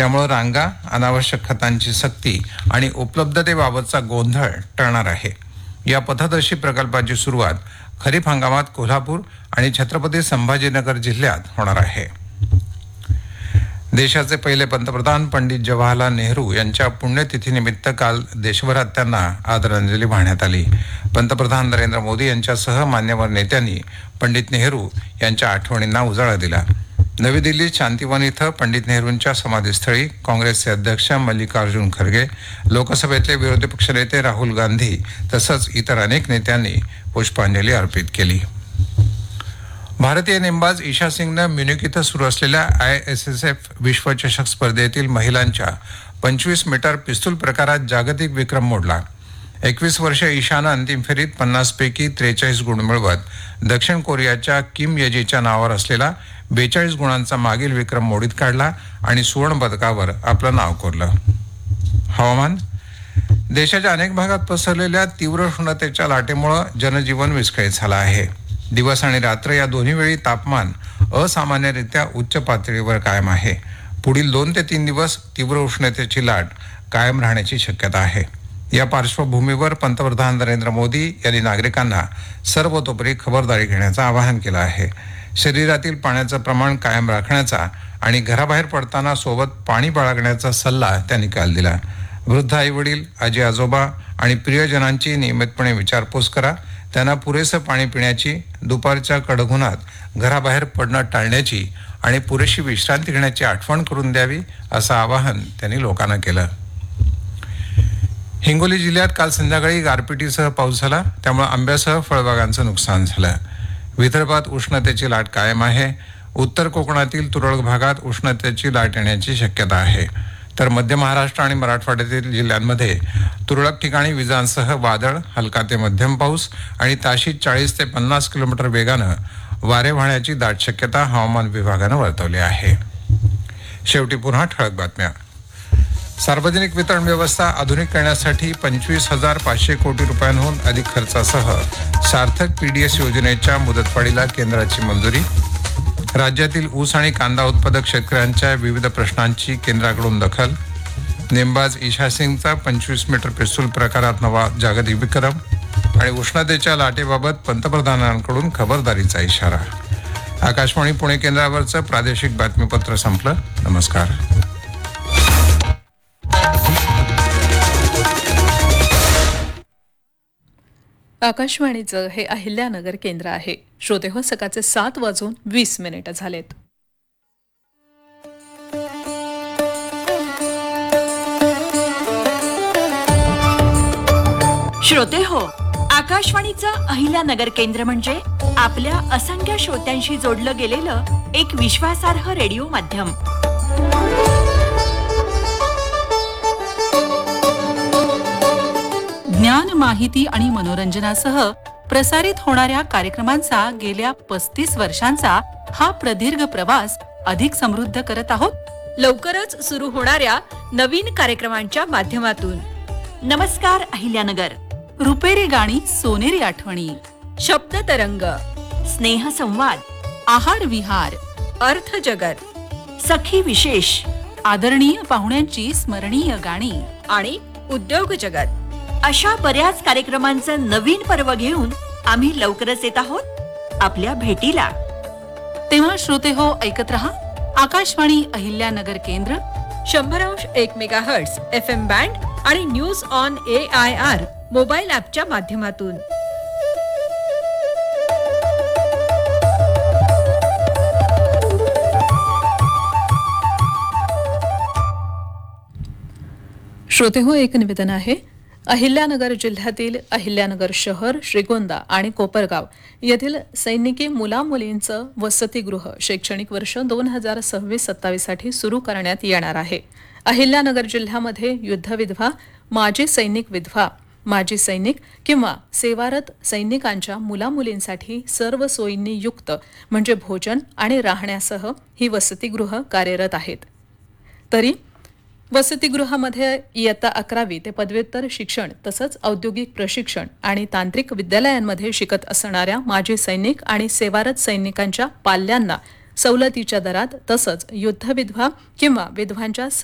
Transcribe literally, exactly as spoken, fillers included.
त्यामुळे रांगा, अनावश्यक खतांची सक्ती आणि उपलब्धतेबाबतचा गोंधळ टळणार आहे. या पथदर्शी प्रकल्पाची सुरुवात खरीप हंगामात कोल्हापूर आणि छत्रपती संभाजीनगर जिल्ह्यात होणार आहे. देशाचे पहिले पंतप्रधान पंडित जवाहरलाल नेहरू यांच्या पुण्यतिथीनिमित्त काल देशभरात त्यांना आदरांजली वाहण्यात आली. पंतप्रधान नरेंद्र मोदी यांच्यासह मान्यवर नेत्यांनी पंडित नेहरू यांच्या आठवणींना उजाळा दिला. नवी दिल्लीत शांतिवन इथं पंडित नेहरूंच्या समाधीस्थळी काँग्रेसचे अध्यक्ष मल्लिकार्जुन खरगे, लोकसभेतले विरोधी पक्षनेते राहुल गांधी तसंच इतर अनेक नेत्यांनी पुष्पांजली अर्पित केली. भारतीय नेमबाज ईशा सिंगनं म्युनिक इथं सुरू असलेल्या आय एस एस एफ विश्वचषक स्पर्धेतील महिलांच्या पंचवीस मीटर पिस्तूल प्रकारात जागतिक विक्रम मोडला. एकवीस वर्ष ईशानं अंतिम फेरीत पन्नासपैकी त्रेचाळीस गुण मिळवत दक्षिण कोरियाच्या किम येजीच्या नावावर असलेला बेचाळीस गुणांचा मागील विक्रम मोडीत काढला आणि सुवर्ण पदकावर आपलं नाव कोरलं. हवामान. देशाच्या अनेक भागात पसरलेल्या तीव्र उष्णतेच्या लाटेमुळे जनजीवन विस्कळीत झालं आहे. दिवस आणि रात्र या दोन्ही वेळी तापमान असामान्यरित्या उच्च पातळीवर कायम आहे. पुढील दोन ते तीन दिवस तीव्र उष्णतेची लाट कायम राहण्याची शक्यता आहे. या पार्श्वभूमीवर पंतप्रधान नरेंद्र मोदी यांनी नागरिकांना सर्वतोपरी खबरदारी घेण्याचं आवाहन केलं आहे. शरीरातील पाण्याचं प्रमाण कायम राखण्याचा आणि घराबाहेर पडताना सोबत पाणी बाळगण्याचा सल्ला त्यांनी काल दिला. वृद्ध आईवडील, आजी आजोबा आणि प्रियजनांची नियमितपणे विचारपूस करा. त्यांना पुरेसं पाणी पिण्याची, दुपारच्या कडक उन्हात घराबाहेर पडणं टाळण्याची आणि पुरेशी विश्रांती घेण्याची आठवण करून द्यावी असं आवाहन त्यांनी लोकांना केलं. हिंगोली जिल्ह्यात काल संध्याकाळी गारपिटीसह पाऊस झाला, त्यामुळे आंब्यासह फळबागांचं नुकसान झालं. विदर्भात उष्णतेची लाट कायम आहे. उत्तर कोकणातील तुरळक भागात उष्णतेची लाट येण्याची शक्यता आहे. तर मध्य महाराष्ट्र आणि मराठवाड्यातील जिल्ह्यांमध्ये तुरळक ठिकाणी विजांसह वादळ, हलका ते मध्यम पाऊस आणि ताशी चाळीस ते पन्नास किलोमीटर वेगानं वारे वाहण्याची दाट शक्यता हवामान विभागानं वर्तवली आहे. शेवटी पुन्हा ठळक बातम्या. सार्वजनिक वितरण व्यवस्था आधुनिक करण्यासाठी पंचवीस हजार पाचशे कोटी रुपयांहून अधिक खर्चासह सार्थक पीडीएस योजनेच्या मुदतवाढीला केंद्राची मंजुरी. राज्यातील ऊस आणि कांदा उत्पादक शेतकऱ्यांच्या विविध प्रश्नांची केंद्राकडून दखल. नेमबाज ईशा सिंगचा पंचवीस मीटर पिस्तूल प्रकारात नवा जागतिक विक्रम आणि उष्णतेच्या लाटेबाबत पंतप्रधानांकडून खबरदारीचा इशारा. आकाशवाणी पुणे केंद्रावरचं प्रादेशिक बातमीपत्र संपलं. नमस्कार. आकाशवाणीचं हे अहिल्यानगर केंद्र आहे. श्रोते हो, सकाळचे सात वाजून वीस मिनिटं झालेत. श्रोते हो, आकाशवाणीचं अहिल्यानगर केंद्र म्हणजे आपल्या असंख्य श्रोत्यांशी जोडलं गेलेलं एक विश्वासार्ह रेडिओ माध्यम. ज्ञान, माहिती आणि मनोरंजनासह प्रसारित होणाऱ्या कार्यक्रमांचा गेल्या पस्तीस वर्षांचा हा प्रदीर्घ प्रवास अधिक समृद्ध करत आहोत. लवकरच सुरू होणाऱ्या नवीन कार्यक्रमांच्या माध्यमातून नमस्कार अहिल्यानगर, रुपेरी गाणी, सोनेरी आठवणी, शब्द तरंग, स्नेह संवाद, आहार विहार, अर्थ जगत, सखी विशेष, आदरणीय पाहुण्यांची स्मरणीय गाणी आणि उद्योग जगत अशा बऱ्याच कार्यक्रमांचं नवीन पर्व घेऊन आम्ही लवकरच येत आहोत आपल्या भेटीला. तेव्हा श्रोते हो, ऐकत रहा आकाशवाणी अहिल्यानगर केंद्र, शंभर अंश एक mega hertz F M band आणि news on A I R mobile ऍपच्या माध्यमातून. श्रोते हो, एक निवेदन आहे. अहिल्यानगर जिल्ह्यातील अहिल्यानगर शहर, श्रीगोंदा आणि कोपरगाव येथील सैनिकी मुलामुलींचं वसतिगृह शैक्षणिक वर्ष दोन हजार सव्वीस सत्तावीस साठी सुरू करण्यात येणार आहे. अहिल्यानगर जिल्ह्यामध्ये युद्धविधवा, माजी सैनिक विधवा, माजी सैनिक किंवा सेवारत सैनिकांच्या मुलामुलींसाठी सर्व सोयींनी युक्त म्हणजे भोजन आणि राहण्यासह ही वसतिगृह कार्यरत आहेत. तरी वसतिगृहामध्ये इयत्ता अकरावी ते पदव्युत्तर शिक्षण तसंच औद्योगिक प्रशिक्षण आणि तांत्रिक विद्यालयांमध्ये शिकत असणाऱ्या माजी सैनिक आणि सेवारत सैनिकांच्या पाल्यांना सवलतीच्या दरात तसंच युद्धविधवा किंवा विधवांच्या